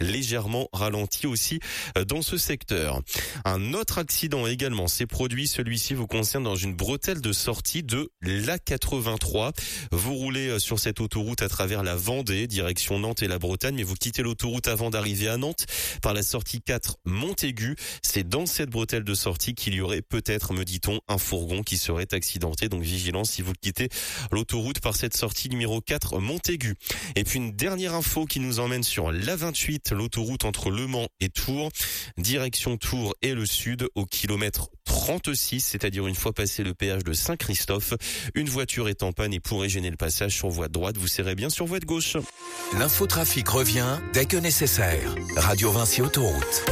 légèrement ralenti aussi dans ce secteur. Un autre accident également s'est produit. Celui-ci vous concerne dans une bretelle de sortie de l'A83. Vous roulez sur cette autoroute à travers la Vendée, direction Nantes et la Bretagne, mais vous quittez l'autoroute avant d'arriver à Nantes par la sortie 4 Montaigu. C'est dans cette bretelle de sortie qu'il y aurait peut-être, me dit-on, un fourgon qui serait accidenté. Donc vigilance si vous quittez l'autoroute par cette sortie numéro 4 Montaigu. Et puis une dernière info qui nous emmène sur l'A28, l'autoroute entre Le Mans et Tours, direction Tours et le sud au kilomètre 36, c'est-à-dire une fois passé le péage de Saint-Christophe. Une voiture est en panne et pourrait gêner le passage sur voie de droite. Vous serrez bien sur voie de gauche. L'infotrafic revient dès que nécessaire. Radio Vinci Autoroute.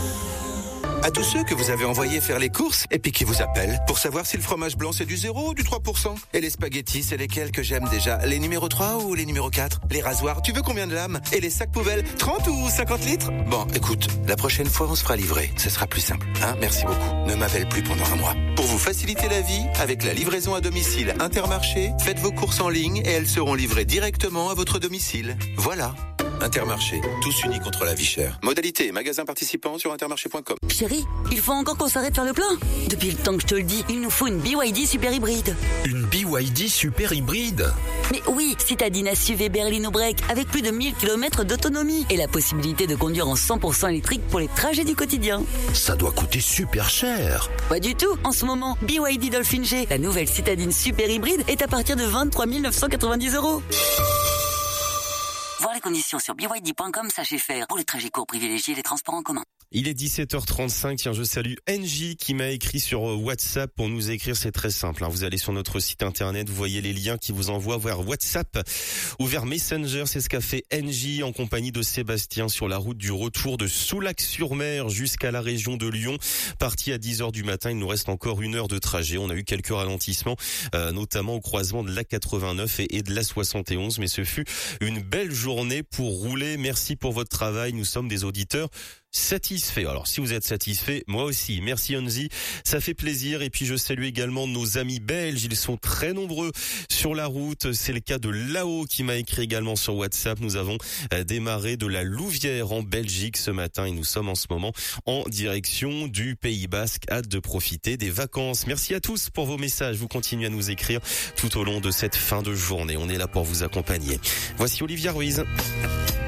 À tous ceux que vous avez envoyés faire les courses et puis qui vous appellent pour savoir si le fromage blanc c'est du 0 ou du 3%. Et les spaghettis, c'est lesquels que j'aime déjà? Les numéros 3 ou les numéros 4? Les rasoirs, tu veux combien de lames? Et les sacs poubelles, 30 ou 50 litres? Bon, écoute, la prochaine fois on se fera livrer. Ce sera plus simple, hein? Merci beaucoup. Ne m'appelle plus pendant un mois. Pour vous faciliter la vie, avec la livraison à domicile Intermarché, faites vos courses en ligne et elles seront livrées directement à votre domicile. Voilà. Intermarché, tous unis contre la vie chère. Modalité, magasin participant sur intermarché.com. Chérie, il faut encore qu'on s'arrête faire le plein. Depuis le temps que je te le dis, il nous faut une BYD super hybride. Une BYD super hybride? Mais oui, citadine SUV berline break avec plus de 1000 km d'autonomie et la possibilité de conduire en 100% électrique pour les trajets du quotidien. Ça doit coûter super cher. Pas du tout. En ce moment, BYD Dolphin G, la nouvelle citadine super hybride, est à partir de 23 990 €. Voir les conditions sur byd.com, sachez faire. Pour les trajets courts, privilégiez les transports en commun. Il est 17h35. Tiens, je salue NJ qui m'a écrit sur WhatsApp. Pour nous écrire, c'est très simple. Vous allez sur notre site internet, vous voyez les liens qui vous envoient vers WhatsApp ou vers Messenger. C'est ce qu'a fait NJ en compagnie de Sébastien sur la route du retour de Soulac-sur-Mer jusqu'à la région de Lyon. Parti à 10h du matin, il nous reste encore 1 heure de trajet. On a eu quelques ralentissements, notamment au croisement de l'A89 et de l'A71. Mais ce fut une belle journée pour rouler. Merci pour votre travail. Nous sommes des auditeurs satisfait. Alors si vous êtes satisfait, moi aussi. Merci Onzi, ça fait plaisir. Et puis je salue également nos amis belges, ils sont très nombreux sur la route. C'est le cas de Lao qui m'a écrit également sur WhatsApp. Nous avons démarré de la Louvière en Belgique ce matin et nous sommes en ce moment en direction du Pays Basque. Hâte de profiter des vacances. Merci à tous pour vos messages. Vous continuez à nous écrire tout au long de cette fin de journée. On est là pour vous accompagner. Voici Olivia Ruiz.